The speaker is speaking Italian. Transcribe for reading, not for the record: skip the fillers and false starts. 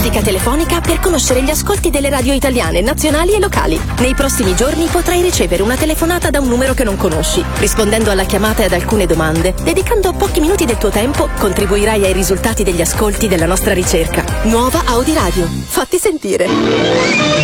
diagnostica telefonica per conoscere gli ascolti delle radio italiane, nazionali e locali. Nei prossimi giorni potrai ricevere una telefonata da un numero che non conosci. Rispondendo alla chiamata e ad alcune domande, dedicando pochi minuti del tuo tempo, contribuirai ai risultati degli ascolti della nostra ricerca. Nuova Audi Radio. Fatti sentire.